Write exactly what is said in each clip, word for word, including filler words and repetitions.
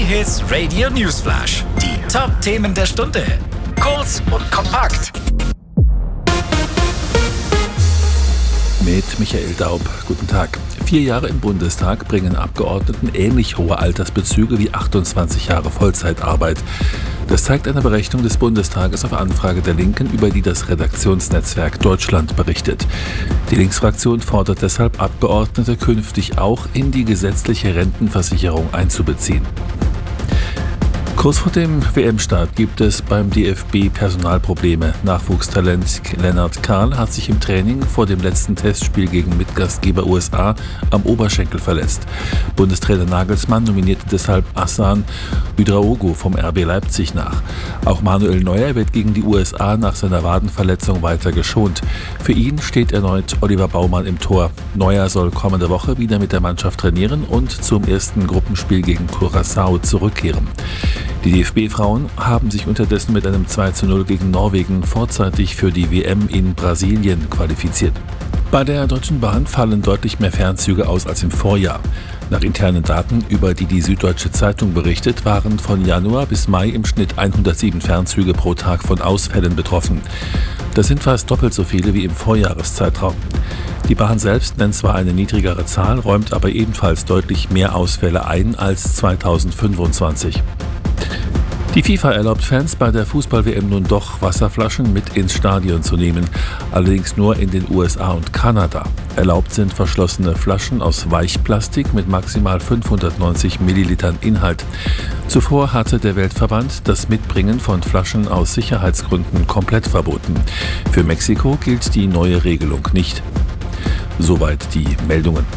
J-Hits Radio Newsflash. Die Top-Themen der Stunde. Kurz und kompakt. Mit Michael Daub. Guten Tag. Vier Jahre im Bundestag bringen Abgeordneten ähnlich hohe Altersbezüge wie achtundzwanzig Jahre Vollzeitarbeit. Das zeigt eine Berechnung des Bundestages auf Anfrage der Linken, über die das Redaktionsnetzwerk Deutschland berichtet. Die Linksfraktion fordert deshalb, Abgeordnete künftig auch in die gesetzliche Rentenversicherung einzubeziehen. Kurz vor dem W M-Start gibt es beim D F B Personalprobleme. Nachwuchstalent Lennart Kahl hat sich im Training vor dem letzten Testspiel gegen Mitgastgeber U S A am Oberschenkel verletzt. Bundestrainer Nagelsmann nominierte deshalb Hassan Ouedraogo vom R B Leipzig nach. Auch Manuel Neuer wird gegen die U S A nach seiner Wadenverletzung weiter geschont. Für ihn steht erneut Oliver Baumann im Tor. Neuer soll kommende Woche wieder mit der Mannschaft trainieren und zum ersten Gruppenspiel gegen Curaçao zurückkehren. Die D F B-Frauen haben sich unterdessen mit einem zwei zu null gegen Norwegen vorzeitig für die W M in Brasilien qualifiziert. Bei der Deutschen Bahn fallen deutlich mehr Fernzüge aus als im Vorjahr. Nach internen Daten, über die die Süddeutsche Zeitung berichtet, waren von Januar bis Mai im Schnitt hundertsieben Fernzüge pro Tag von Ausfällen betroffen. Das sind fast doppelt so viele wie im Vorjahreszeitraum. Die Bahn selbst nennt zwar eine niedrigere Zahl, räumt aber ebenfalls deutlich mehr Ausfälle ein als zweitausendfünfundzwanzig. Die FIFA erlaubt Fans bei der Fußball-W M nun doch, Wasserflaschen mit ins Stadion zu nehmen, allerdings nur in den U S A und Kanada. Erlaubt sind verschlossene Flaschen aus Weichplastik mit maximal fünfhundertneunzig Millilitern Inhalt. Zuvor hatte der Weltverband das Mitbringen von Flaschen aus Sicherheitsgründen komplett verboten. Für Mexiko gilt die neue Regelung nicht. Soweit die Meldungen.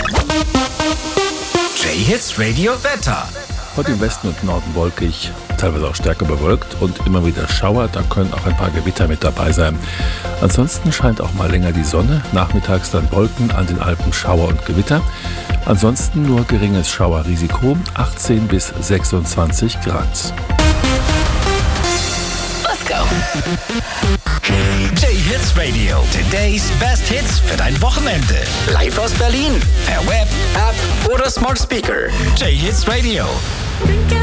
J-Hits Radio Wetter. Heute im Westen und Norden wolkig, teilweise auch stärker bewölkt und immer wieder Schauer, da können auch ein paar Gewitter mit dabei sein. Ansonsten scheint auch mal länger die Sonne, nachmittags dann Wolken, an den Alpen Schauer und Gewitter. Ansonsten nur geringes Schauerrisiko, achtzehn bis sechsundzwanzig Grad. Let's go! J-Hits Radio, today's best hits für dein Wochenende. Live aus Berlin, per Web, App oder Smart Speaker. J-Hits Radio.